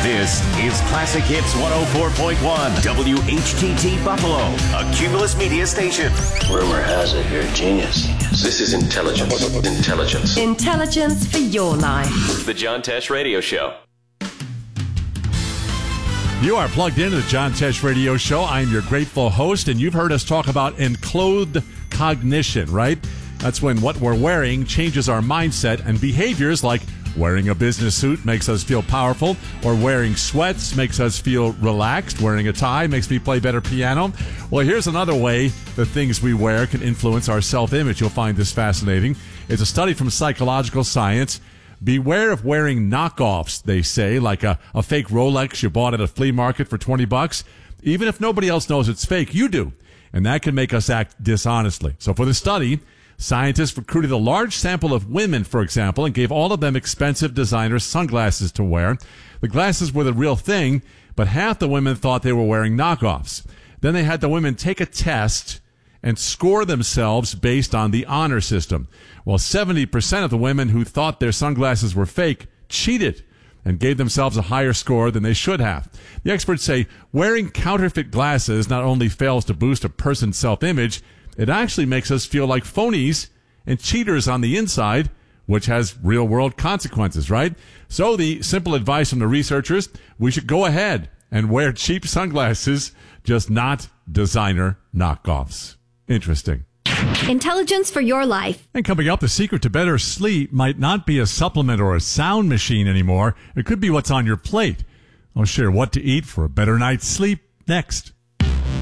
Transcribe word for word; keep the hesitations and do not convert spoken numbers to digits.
This is Classic Hits one oh four point one, W H T T Buffalo, a Cumulus Media station. Rumor has it you're a genius. This is intelligence. Intelligence. Intelligence for your life. The John Tesh Radio Show. You are plugged into the John Tesh Radio Show. I'm your grateful host, and you've heard us talk about enclothed cognition, right? That's when what we're wearing changes our mindset, and behaviors like wearing a business suit makes us feel powerful, or wearing sweats makes us feel relaxed. Wearing a tie makes me play better piano. Well, here's another way the things we wear can influence our self-image. You'll find this fascinating. It's a study from Psychological Science. Beware of wearing knockoffs, they say, like a, a fake Rolex you bought at a flea market for twenty bucks. Even if nobody else knows it's fake, you do. And that can make us act dishonestly. So for the study, scientists recruited a large sample of women, for example, and gave all of them expensive designer sunglasses to wear. The glasses were the real thing, but half the women thought they were wearing knockoffs. Then they had the women take a test and score themselves based on the honor system. Well, seventy percent of the women who thought their sunglasses were fake cheated and gave themselves a higher score than they should have. The experts say wearing counterfeit glasses not only fails to boost a person's self-image, it actually makes us feel like phonies and cheaters on the inside, which has real-world consequences, right? So the simple advice from the researchers, we should go ahead and wear cheap sunglasses, just not designer knockoffs. Interesting. Intelligence for your life. And coming up, the secret to better sleep might not be a supplement or a sound machine anymore. It could be what's on your plate. I'll share what to eat for a better night's sleep next.